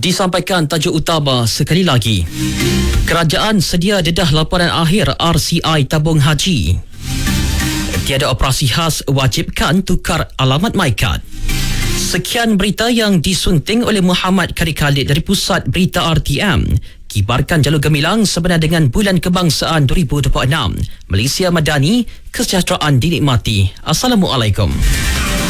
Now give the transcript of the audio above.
Disampaikan tajuk utama sekali lagi. Kerajaan sedia dedah laporan akhir RCI tabung haji. Tiada operasi khas wajibkan tukar alamat MyKad. Sekian berita yang disunting oleh Muhammad Karim Khalid dari Pusat Berita RTM. Kibarkan jalur gemilang sebenar dengan Bulan Kebangsaan 2026. Malaysia Madani, kesejahteraan dinikmati. Assalamualaikum.